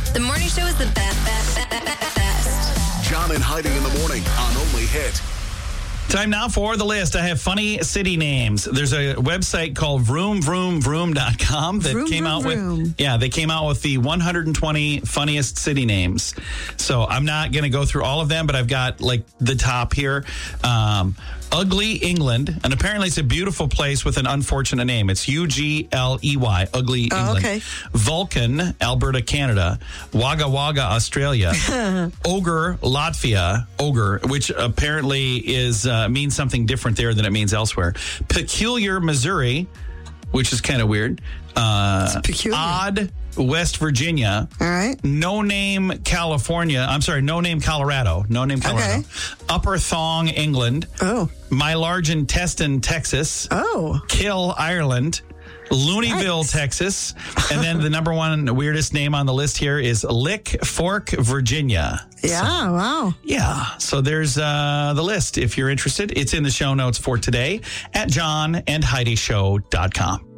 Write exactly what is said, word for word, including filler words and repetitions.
The morning show is the best, best, best, best. John and Heidi in the morning on Only Hit. Time now for the list. I have funny city names. There's a website called vroom vroom vroom dot com that Vroom, came vroom, out vroom. with yeah, they came out with the one hundred twenty funniest city names. So I'm not going to go through all of them, but I've got like the top here. Um, Ugly, England, and apparently it's a beautiful place with an unfortunate name. It's U G L E Y, Ugly, Oh, England. okay. Vulcan, Alberta, Canada. Wagga Wagga, Australia. Ogre, Latvia. Ogre, which apparently is uh, means something different there than it means elsewhere. Peculiar, Missouri, which is kind of weird. Uh, peculiar. Odd, West Virginia. All right. No Name, California. I'm sorry, No Name, Colorado. No Name, Colorado. Okay. Upper Thong, England. Oh. My Large Intestine, Texas. Oh. Kill, Ireland. Looneyville, Nice. Texas. And then the number one weirdest name on the list here is Lick Fork, Virginia. Yeah, So, wow. yeah. So there's uh, the list. If you're interested, it's in the show notes for today at john and heidi show dot com.